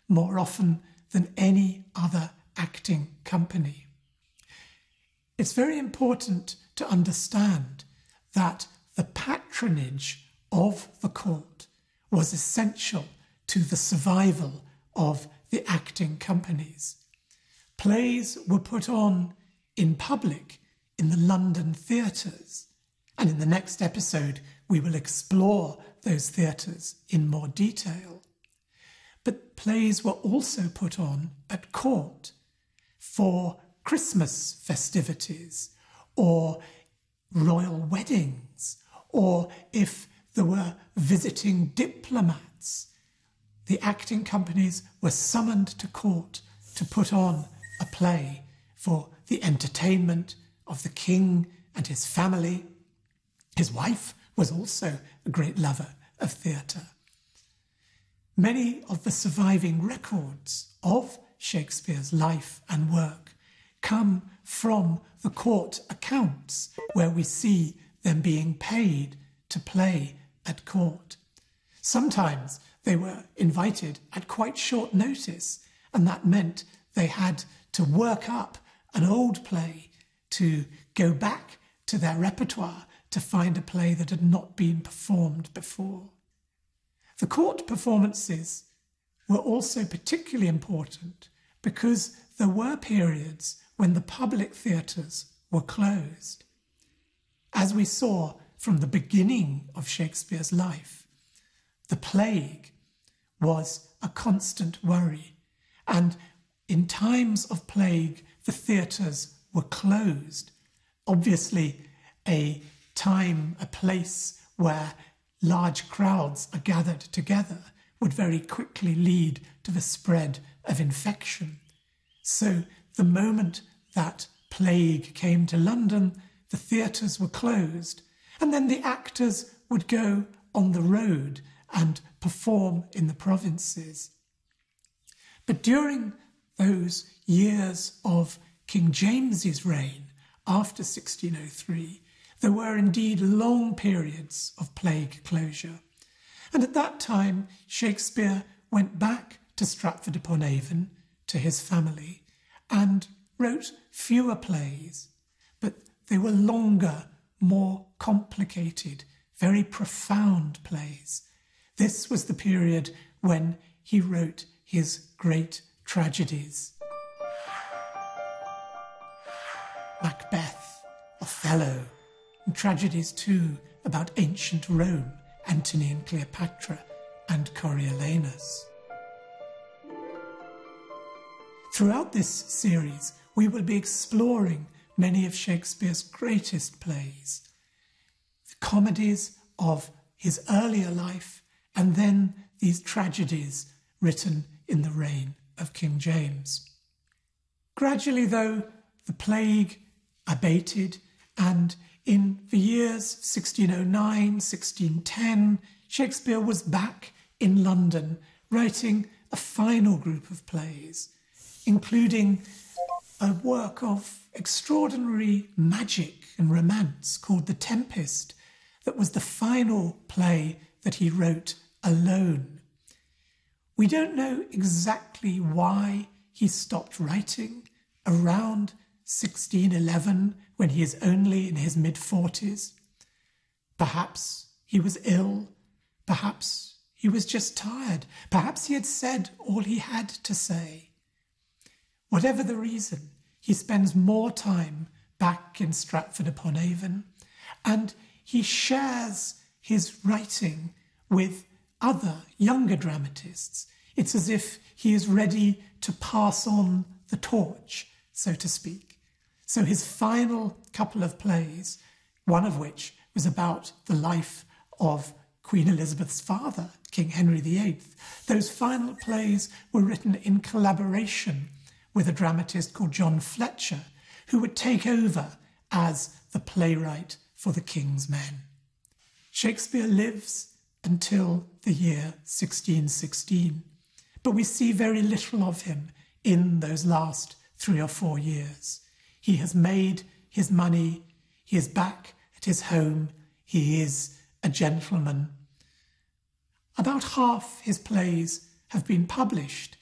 more often than any other acting company. It's very important to understand that the patronage of the court was essential to the survival of the acting companies. Plays were put on in public in the London theatres, and in the next episode we will explore those theatres in more detail. But plays were also put on at court for Christmas festivities or royal weddings, or if there were visiting diplomats. The acting companies were summoned to court to put on a play for the entertainment of the king and his family. His wife was also a great lover of theatre. Many of the surviving records of Shakespeare's life and work come from the court accounts, where we see them being paid to play at court. Sometimes they were invited at quite short notice, and that meant they had to work up an old play to go back to their repertoire to find a play that had not been performed before. The court performances were also particularly important because there were periods when the public theatres were closed. As we saw from the beginning of Shakespeare's life, the plague was a constant worry, and in times of plague, the theatres were closed. Obviously, a place where large crowds are gathered together would very quickly lead to the spread of infection. So the moment that plague came to London, the theatres were closed, and then the actors would go on the road and perform in the provinces. But during those years of King James's reign, after 1603, there were indeed long periods of plague closure. And at that time, Shakespeare went back to Stratford-upon-Avon, to his family, and wrote fewer plays, but they were longer, more complicated, very profound plays. This was the period when he wrote his great tragedies. Macbeth, Othello, and tragedies too about ancient Rome, Antony and Cleopatra, and Coriolanus. Throughout this series, we will be exploring many of Shakespeare's greatest plays, the comedies of his earlier life, and then these tragedies written in the reign of King James. Gradually, though, the plague abated, and in the years 1609, 1610, Shakespeare was back in London, writing a final group of plays, including a work of extraordinary magic and romance called The Tempest, that was the final play that he wrote alone. We don't know exactly why he stopped writing around 1611, when he is only in his mid-40s. Perhaps he was ill, perhaps he was just tired, perhaps he had said all he had to say. Whatever the reason, he spends more time back in Stratford-upon-Avon, and he shares his writing with other younger dramatists. It's as if he is ready to pass on the torch, so to speak. So his final couple of plays, one of which was about the life of Queen Elizabeth's father, King Henry VIII, those final plays were written in collaboration with a dramatist called John Fletcher, who would take over as the playwright for the King's Men. Shakespeare lives until the year 1616, but we see very little of him in those last 3 or 4 years. He has made his money, he is back at his home, he is a gentleman. About half his plays have been published,